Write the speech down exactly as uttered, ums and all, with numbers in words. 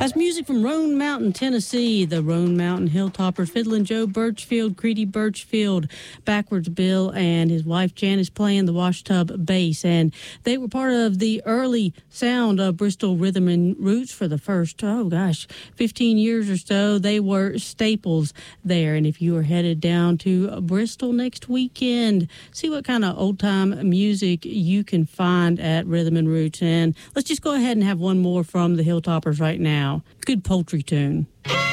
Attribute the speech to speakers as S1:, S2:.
S1: That's music from Roan Mountain, Tennessee. The Roan Mountain Hilltoppers, fiddling Joe Birchfield, Creedy Birchfield, Backwards Bill, and his wife Janice playing the washtub bass. And they were part of the early sound of Bristol Rhythm and Roots for the first, oh gosh, fifteen years or so. They were staples there. And if you are headed down to Bristol next weekend, see what kind of old-time music you can find at Rhythm and Roots. And let's just go ahead and have one more from the Hilltoppers right now. Good poultry tune.